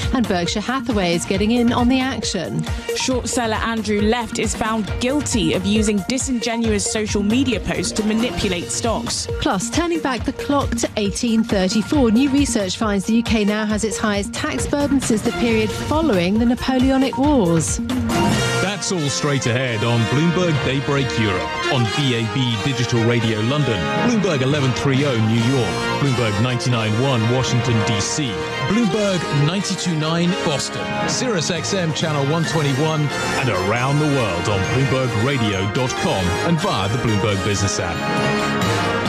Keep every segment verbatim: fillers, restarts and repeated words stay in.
And Berkshire Hathaway is getting in on the action. Short seller Andrew Left is found guilty of using disingenuous social media posts to manipulate stocks. Plus, turning back the clock to eighteen thirty-four, new research finds the U K now has its highest tax burden since the period following the Napoleonic Wars. That's all straight ahead on Bloomberg Daybreak Europe, on D A B Digital Radio London, Bloomberg eleven thirty New York, Bloomberg ninety-nine point one Washington D C, Bloomberg ninety-two point nine Boston, Sirius X M Channel one twenty-one, and around the world on Bloomberg Radio dot com and via the Bloomberg Business app.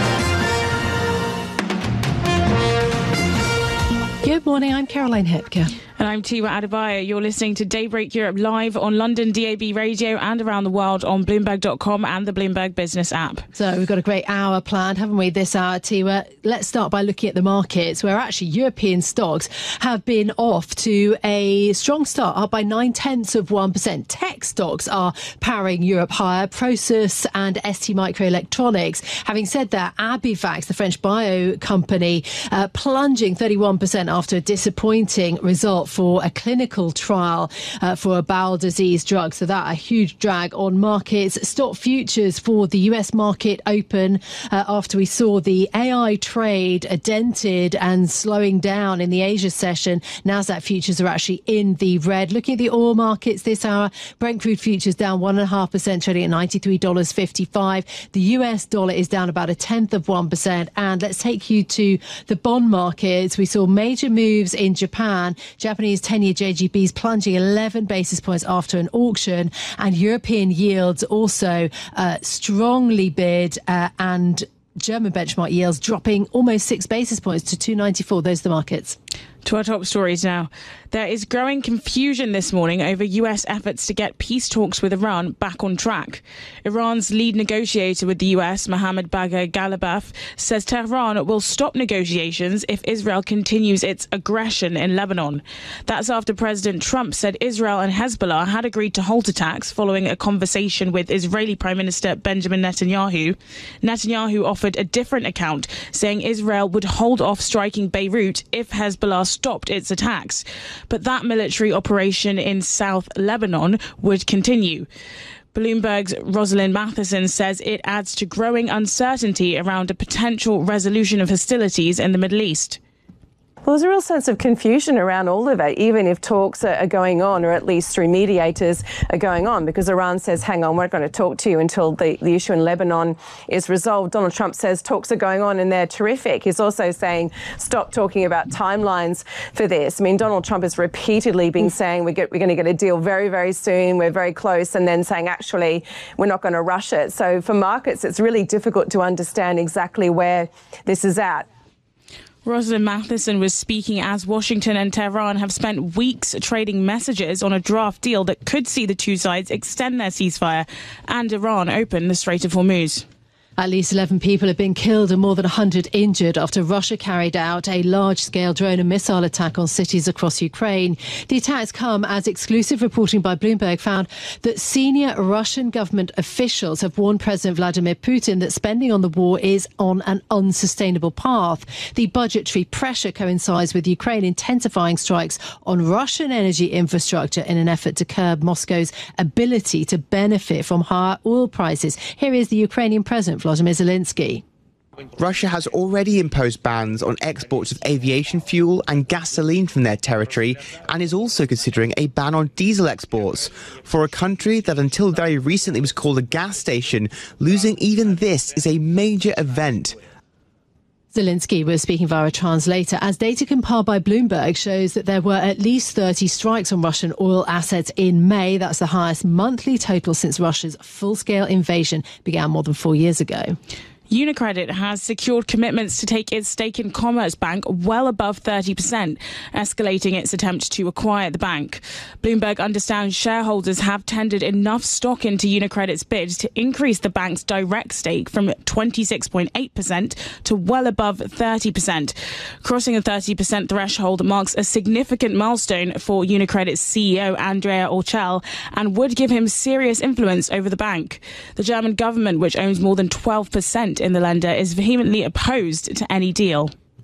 Good morning, I'm Caroline Hepker. And I'm Tiwa Adebayo. You're listening to Daybreak Europe live on London D A B Radio and around the world on Bloomberg dot com and the Bloomberg Business app. So we've got a great hour planned, haven't we, this hour, Tiwa? Let's start by looking at the markets, where actually European stocks have been off to a strong start, up by nine-tenths of one percent. Tech stocks are powering Europe higher, Prosus and S T Microelectronics. Having said that, Abivax, the French bio company, uh, plunging thirty-one percent after a disappointing result for a clinical trial uh, for a bowel disease drug. So that a huge drag on markets. Stock futures for the U S market open uh, after we saw the A I trade uh, dented and slowing down in the Asia session. Nasdaq futures are actually in the red. Looking at the oil markets this hour, Brent crude futures down one point five percent, trading at ninety-three dollars fifty-five. The U S dollar is down about a tenth of one percent. And let's take you to the bond markets. We saw major moves in Japan. Japanese ten-year J G Bs plunging eleven basis points after an auction, and European yields also uh, strongly bid uh, and German benchmark yields dropping almost six basis points to two ninety-four. Those are the markets. To our top stories now. There is growing confusion this morning over U S efforts to get peace talks with Iran back on track. Iran's lead negotiator with the U S, Mohammad Bagher Ghalibaf, says Tehran will stop negotiations if Israel continues its aggression in Lebanon. That's after President Trump said Israel and Hezbollah had agreed to halt attacks following a conversation with Israeli Prime Minister Benjamin Netanyahu. Netanyahu offered a different account, saying Israel would hold off striking Beirut if Hezbollah stopped its attacks. But that military operation in South Lebanon would continue. Bloomberg's Rosalind Matheson says it adds to growing uncertainty around a potential resolution of hostilities in the Middle East. Well, there's a real sense of confusion around all of it, even if talks are going on, or at least through mediators are going on, because Iran says, hang on, we're not going to talk to you until the, the issue in Lebanon is resolved. Donald Trump says talks are going on and they're terrific. He's also saying stop talking about timelines for this. I mean, Donald Trump has repeatedly been saying we get, we're going to get a deal very, very soon, we're very close, and then saying, actually, we're not going to rush it. So for markets, it's really difficult to understand exactly where this is at. Rosalind Matheson was speaking as Washington and Tehran have spent weeks trading messages on a draft deal that could see the two sides extend their ceasefire and Iran open the Strait of Hormuz. At least eleven people have been killed and more than one hundred injured after Russia carried out a large-scale drone and missile attack on cities across Ukraine. The attacks come as exclusive reporting by Bloomberg found that senior Russian government officials have warned President Vladimir Putin that spending on the war is on an unsustainable path. The budgetary pressure coincides with Ukraine intensifying strikes on Russian energy infrastructure in an effort to curb Moscow's ability to benefit from higher oil prices. Here is the Ukrainian President, Volodymyr Zelensky. Russia has already imposed bans on exports of aviation fuel and gasoline from their territory and is also considering a ban on diesel exports. For a country that until very recently was called a gas station, losing even this is a major event. Zelensky was speaking via a translator as data compiled by Bloomberg shows that there were at least thirty strikes on Russian oil assets in May. That's the highest monthly total since Russia's full-scale invasion began more than four years ago. UniCredit has secured commitments to take its stake in Commerzbank well above thirty percent, escalating its attempt to acquire the bank. Bloomberg understands shareholders have tendered enough stock into UniCredit's bid to increase the bank's direct stake from twenty-six point eight percent to well above thirty percent. Crossing the thirty percent threshold marks a significant milestone for UniCredit's C E O, Andrea Orcel, and would give him serious influence over the bank. The German government, which owns more than twelve percent in the lender, is vehemently opposed to any deal.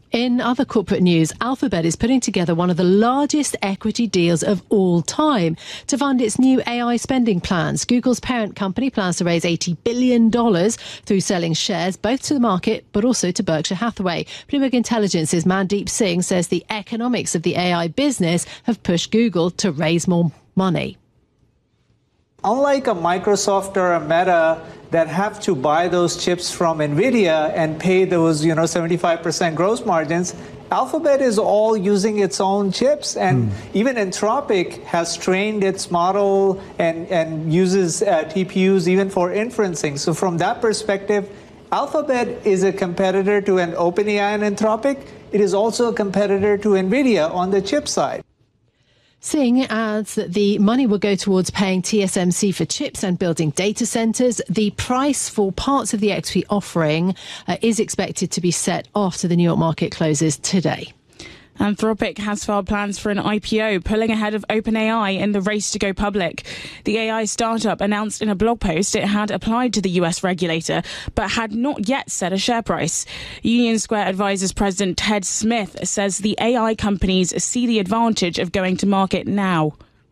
In other corporate news, Alphabet is putting together one of the largest equity deals of all time to fund its new A I spending plans. Google's parent company plans to raise eighty billion dollars through selling shares both to the market but also to Berkshire Hathaway. Bloomberg Intelligence's Mandeep Singh says the economics of the A I business have pushed Google to raise more money. Unlike a Microsoft or a Meta that have to buy those chips from NVIDIA and pay those, you know, seventy-five percent gross margins, Alphabet is all using its own chips. And mm. even Anthropic has trained its model and, and uses uh, T P Us even for inferencing. So from that perspective, Alphabet is a competitor to an OpenAI and Anthropic. It is also a competitor to NVIDIA on the chip side. Singh adds that the money will go towards paying T S M C for chips and building data centres. The price for parts of the equity offering uh, is expected to be set after the New York market closes today. Anthropic has filed plans for an I P O, pulling ahead of OpenAI in the race to go public. The A I startup announced in a blog post it had applied to the U S regulator, but had not yet set a share price. Union Square Advisors President Ted Smith says the A I companies see the advantage of going to market now.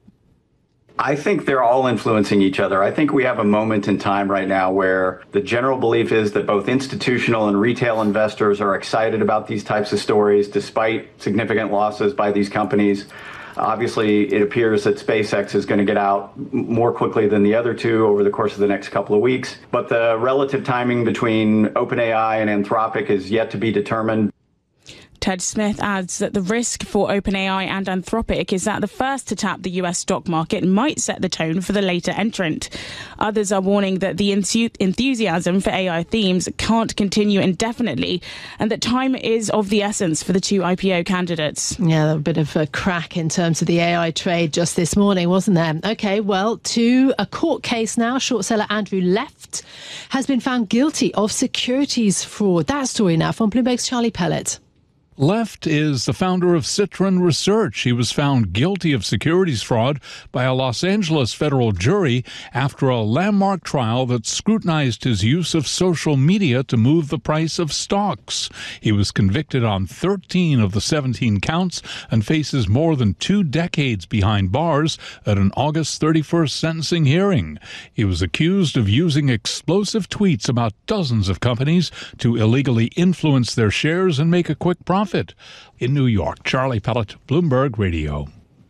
I think they're all influencing each other. I think we have a moment in time right now where the general belief is that both institutional and retail investors are excited about these types of stories, despite significant losses by these companies. Obviously, it appears that SpaceX is going to get out more quickly than the other two over the course of the next couple of weeks. But the relative timing between OpenAI and Anthropic is yet to be determined. Ted Smith adds that the risk for OpenAI and Anthropic is that the first to tap the U S stock market might set the tone for the later entrant. Others are warning that the enthusiasm for A I themes can't continue indefinitely and that time is of the essence for the two I P O candidates. Yeah, a bit of a crack in terms of the A I trade just this morning, wasn't there? OK, well, to a court case now. Short seller Andrew Left has been found guilty of securities fraud. That story now from Bloomberg's Charlie Pellet. Left is the founder of Citron Research. He was found guilty of securities fraud by a Los Angeles federal jury after a landmark trial that scrutinized his use of social media to move the price of stocks. He was convicted on thirteen of the seventeen counts and faces more than two decades behind bars at an August thirty-first sentencing hearing. He was accused of using explosive tweets about dozens of companies to illegally influence their shares and make a quick profit. In New York, Charlie Pellet, Bloomberg Radio.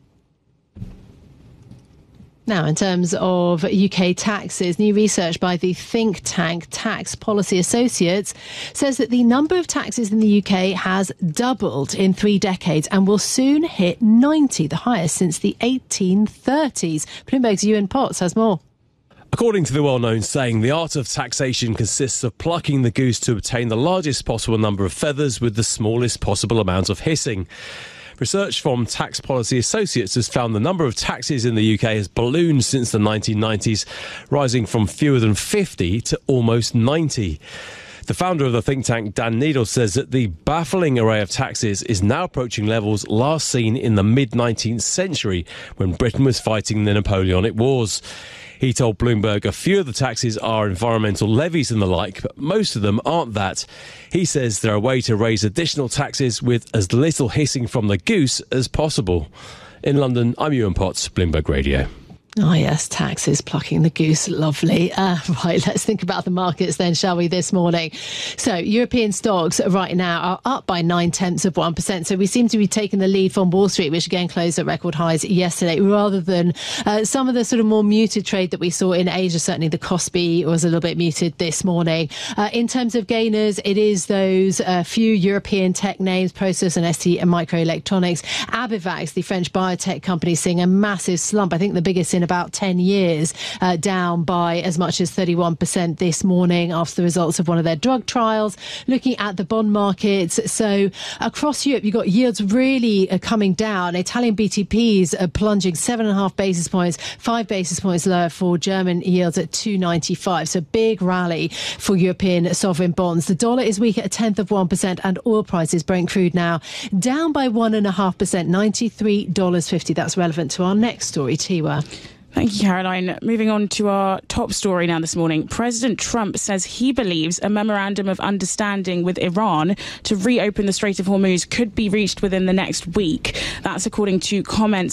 Now, in terms of U K taxes, new research by the think tank Tax Policy Associates says that the number of taxes in the U K has doubled in three decades and will soon hit ninety, the highest since the eighteen thirties. Bloomberg's Ewan Potts has more. According to the well-known saying, the art of taxation consists of plucking the goose to obtain the largest possible number of feathers with the smallest possible amount of hissing. Research from Tax Policy Associates has found the number of taxes in the U K has ballooned since the nineteen nineties, rising from fewer than fifty to almost ninety. The founder of the think tank, Dan Needle, says that the baffling array of taxes is now approaching levels last seen in the mid-nineteenth century when Britain was fighting the Napoleonic Wars. He told Bloomberg a few of the taxes are environmental levies and the like, but most of them aren't that. He says they're a way to raise additional taxes with as little hissing from the goose as possible. In London, I'm Ewan Potts, Bloomberg Radio. Oh, yes, taxes, plucking the goose. Lovely. Uh, right, let's think about the markets then, shall we, this morning? So European stocks right now are up by nine-tenths of one percent. So we seem to be taking the lead from Wall Street, which again closed at record highs yesterday, rather than uh, some of the sort of more muted trade that we saw in Asia. Certainly the Kospi was a little bit muted this morning. Uh, in terms of gainers, it is those uh, few European tech names, Prosus and S T Microelectronics. Abivax, the French biotech company, seeing a massive slump. I think the biggest in about ten years, uh, down by as much as thirty-one percent this morning after the results of one of their drug trials. Looking at the bond markets, so across Europe, you've got yields really uh, coming down. Italian B T Ps are plunging seven and a half basis points, five basis points lower for German yields at two ninety-five. So big rally for European sovereign bonds. The dollar is weak at a tenth of one percent, and oil prices, Brent crude now down by one and a half percent, ninety-three dollars fifty. That's relevant to our next story, Tiwa. Thank you, Caroline. Moving on to our top story now this morning. President Trump says he believes a memorandum of understanding with Iran to reopen the Strait of Hormuz could be reached within the next week. That's according to comments